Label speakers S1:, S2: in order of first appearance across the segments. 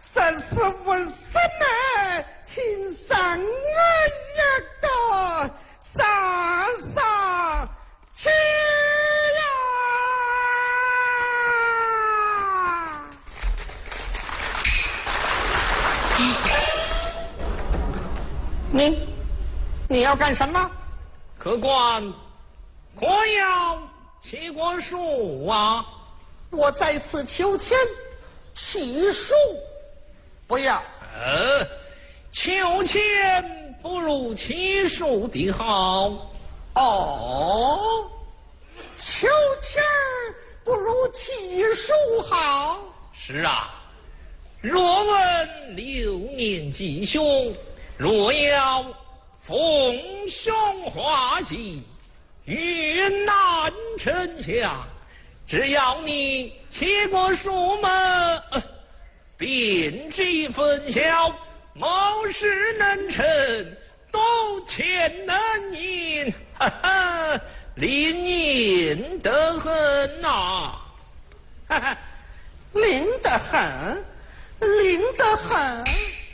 S1: 生死无生呢，请赏我一个上上去呀！你要干什么？
S2: 客官，可要起过数啊？
S1: 我在此求签，起数不要。
S2: 求签不如起数的好。
S1: 哦，求签不如起数好。
S2: 是啊，若问6年吉凶，若要逢凶化吉，云南城下，只要你起过数门，便知分晓，谋事能成，斗钱能赢，哈哈，灵验得很呐！
S1: 哈哈，灵得很，灵得很。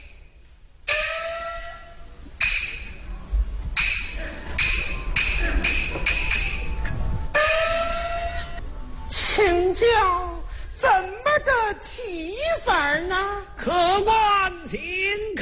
S1: 请教怎么个起法呢？
S2: 客官请